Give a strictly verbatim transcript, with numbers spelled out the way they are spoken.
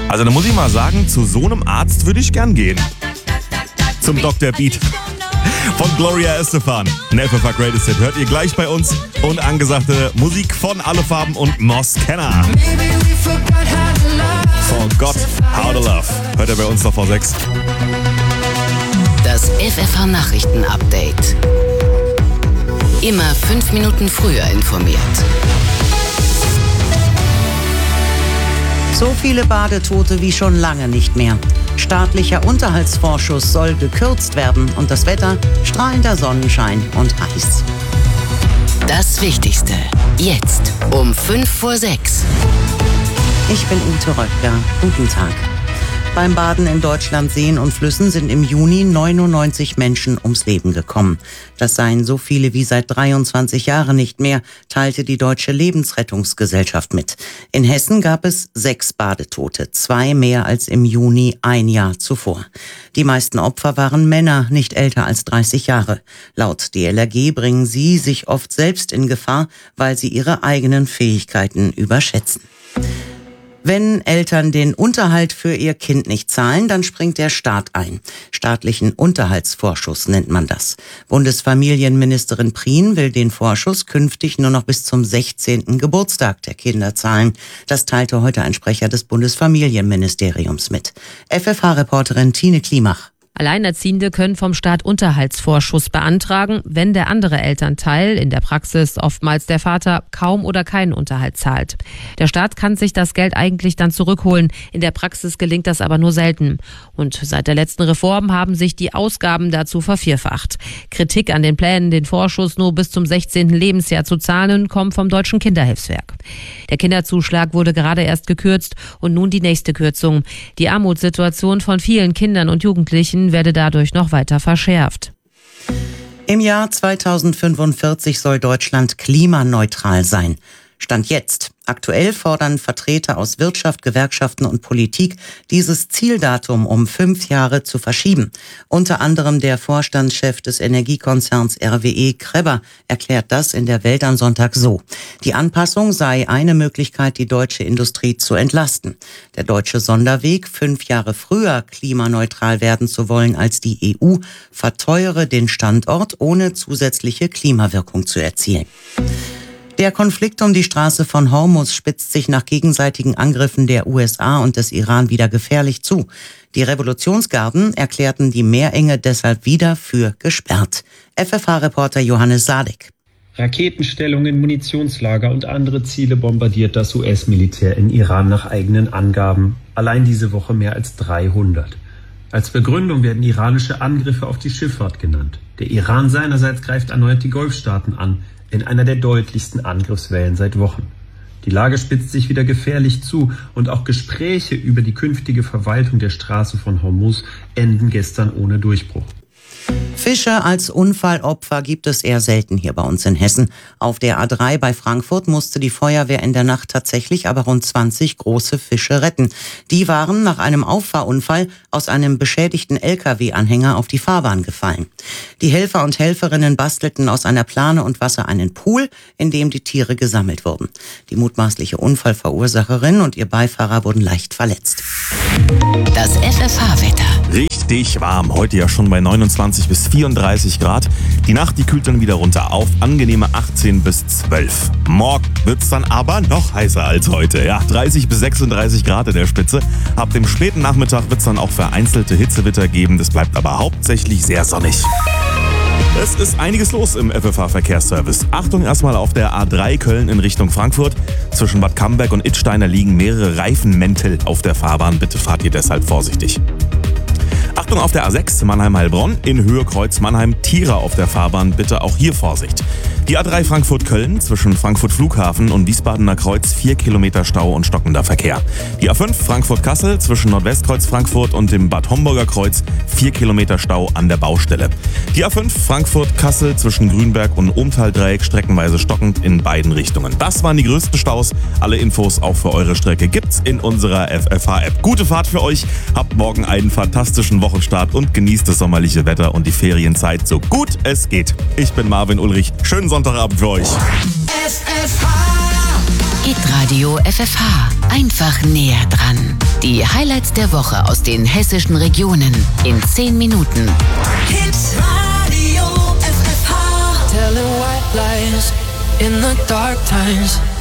Also da muss ich mal sagen, zu so einem Arzt würde ich gern gehen. Zum Doktor Beat von Gloria Estefan. Ein F F H Greatest Hit hört ihr gleich bei uns. Und angesagte Musik von Alle Farben und Moss Kenner. Forgot How to Love. Hört ihr bei uns noch vor sechs. Das F F H Nachrichten Update. Immer fünf Minuten früher informiert. So viele Badetote wie schon lange nicht mehr. Staatlicher Unterhaltsvorschuss soll gekürzt werden und das Wetter strahlender Sonnenschein und heiß. Das Wichtigste jetzt um fünf vor sechs. Ich bin Ute Röttger. Guten Tag. Beim Baden in Deutschland, Seen und Flüssen sind im Juni neunundneunzig Menschen ums Leben gekommen. Das seien so viele wie seit dreiundzwanzig Jahren nicht mehr, teilte die Deutsche Lebensrettungsgesellschaft mit. In Hessen gab es sechs Badetote, zwei mehr als im Juni ein Jahr zuvor. Die meisten Opfer waren Männer, nicht älter als dreißig Jahre. Laut D L R G bringen sie sich oft selbst in Gefahr, weil sie ihre eigenen Fähigkeiten überschätzen. Wenn Eltern den Unterhalt für ihr Kind nicht zahlen, dann springt der Staat ein. Staatlichen Unterhaltsvorschuss nennt man das. Bundesfamilienministerin Prien will den Vorschuss künftig nur noch bis zum sechzehnten Geburtstag der Kinder zahlen. Das teilte heute ein Sprecher des Bundesfamilienministeriums mit. F F H-Reporterin Tine Klimach. Alleinerziehende können vom Staat Unterhaltsvorschuss beantragen, wenn der andere Elternteil, in der Praxis oftmals der Vater, kaum oder keinen Unterhalt zahlt. Der Staat kann sich das Geld eigentlich dann zurückholen. In der Praxis gelingt das aber nur selten. Und seit der letzten Reform haben sich die Ausgaben dazu vervierfacht. Kritik an den Plänen, den Vorschuss nur bis zum sechzehnten Lebensjahr zu zahlen, kommt vom Deutschen Kinderhilfswerk. Der Kinderzuschlag wurde gerade erst gekürzt und nun die nächste Kürzung. Die Armutssituation von vielen Kindern und Jugendlichen werde dadurch noch weiter verschärft. Im Jahr zweitausendfünfundvierzig soll Deutschland klimaneutral sein. Stand jetzt. Aktuell fordern Vertreter aus Wirtschaft, Gewerkschaften und Politik, dieses Zieldatum um fünf Jahre zu verschieben. Unter anderem der Vorstandschef des Energiekonzerns R W E, Kreber, erklärt das in der Welt am Sonntag so. Die Anpassung sei eine Möglichkeit, die deutsche Industrie zu entlasten. Der deutsche Sonderweg, fünf Jahre früher klimaneutral werden zu wollen als die E U, verteuere den Standort, ohne zusätzliche Klimawirkung zu erzielen. Der Konflikt um die Straße von Hormuz spitzt sich nach gegenseitigen Angriffen der U S A und des Iran wieder gefährlich zu. Die Revolutionsgarden erklärten die Meerenge deshalb wieder für gesperrt. F F H-Reporter Johannes Sadek. Raketenstellungen, Munitionslager und andere Ziele bombardiert das U S-Militär in Iran nach eigenen Angaben. Allein diese Woche mehr als dreihundert. Als Begründung werden iranische Angriffe auf die Schifffahrt genannt. Der Iran seinerseits greift erneut die Golfstaaten an, in einer der deutlichsten Angriffswellen seit Wochen. Die Lage spitzt sich wieder gefährlich zu und auch Gespräche über die künftige Verwaltung der Straße von Hormuz enden gestern ohne Durchbruch. Fische als Unfallopfer gibt es eher selten hier bei uns in Hessen. Auf der A drei bei Frankfurt musste die Feuerwehr in der Nacht tatsächlich aber rund zwanzig große Fische retten. Die waren nach einem Auffahrunfall aus einem beschädigten L K W-Anhänger auf die Fahrbahn gefallen. Die Helfer und Helferinnen bastelten aus einer Plane und Wasser einen Pool, in dem die Tiere gesammelt wurden. Die mutmaßliche Unfallverursacherin und ihr Beifahrer wurden leicht verletzt. Das F F H-Wetter. Richtig warm. Heute ja schon bei neunundzwanzig bis vierunddreißig Grad. Die Nacht, die kühlt dann wieder runter auf angenehme achtzehn bis zwölf. Morgen wird's dann aber noch heißer als heute. Ja, dreißig bis sechsunddreißig Grad in der Spitze. Ab dem späten Nachmittag wird's dann auch vereinzelte Hitzewitter geben. Das bleibt aber hauptsächlich sehr sonnig. Es ist einiges los im F F H-Verkehrsservice. Achtung erstmal auf der A drei Köln in Richtung Frankfurt. Zwischen Bad Camberg und Idsteiner liegen mehrere Reifenmäntel auf der Fahrbahn. Bitte fahrt ihr deshalb vorsichtig. Achtung auf der A sechs Mannheim-Heilbronn, in Höhe Kreuz Mannheim-Tira auf der Fahrbahn, bitte auch hier Vorsicht. Die A drei Frankfurt-Köln zwischen Frankfurt Flughafen und Wiesbadener Kreuz vier Kilometer Stau und stockender Verkehr. Die A fünf Frankfurt-Kassel zwischen Nordwestkreuz Frankfurt und dem Bad Homburger Kreuz vier Kilometer Stau an der Baustelle. Die A fünf Frankfurt-Kassel zwischen Grünberg und Ohmtal-Dreieck streckenweise stockend in beiden Richtungen. Das waren die größten Staus. Alle Infos auch für eure Strecke gibt's in unserer F F H-App. Gute Fahrt für euch, habt morgen einen fantastischen Wochenstart und genießt das sommerliche Wetter und die Ferienzeit so gut es geht. Ich bin Marvin Ulrich. Schönen Sonntagabend für euch. S F H Hitradio F F H. Einfach näher dran. Die Highlights der Woche aus den hessischen Regionen in zehn Minuten. Hitradio F F H. Telling white lies in the dark times.